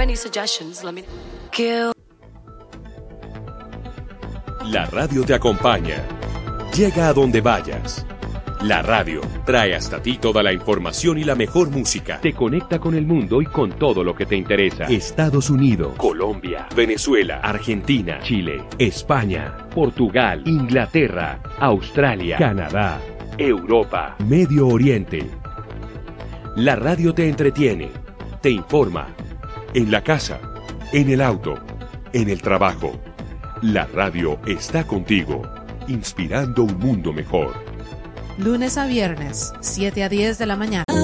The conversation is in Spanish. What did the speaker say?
any suggestions, let me... Kill. La radio te acompaña. Llega a donde vayas. La radio trae hasta ti toda la información y la mejor música. Te conecta con el mundo y con todo lo que te interesa. Estados Unidos, Colombia, Venezuela, Argentina, Chile, España, Portugal, Inglaterra, Australia, Canadá, Europa, Medio Oriente. La radio te entretiene, te informa. En la casa, en el auto, en el trabajo. La radio está contigo, inspirando un mundo mejor. Lunes a viernes, 7 a 10 de la mañana.